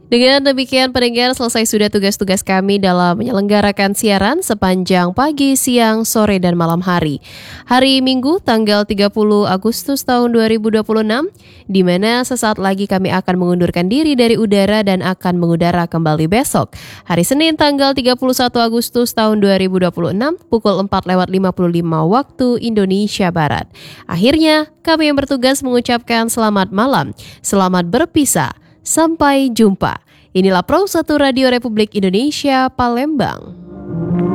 Dengan demikian pendengar, selesai sudah tugas-tugas kami dalam menyelenggarakan siaran sepanjang pagi, siang, sore, dan malam hari. Hari Minggu tanggal 30 Agustus tahun 2026, di mana sesaat lagi kami akan mengundurkan diri dari udara dan akan mengudara kembali besok. Hari Senin tanggal 31 Agustus tahun 2026, pukul 4:55 waktu Indonesia Barat. Akhirnya, kami yang bertugas mengucapkan selamat malam, selamat berpisah. Sampai jumpa. Inilah Pro 1 Radio Republik Indonesia Palembang.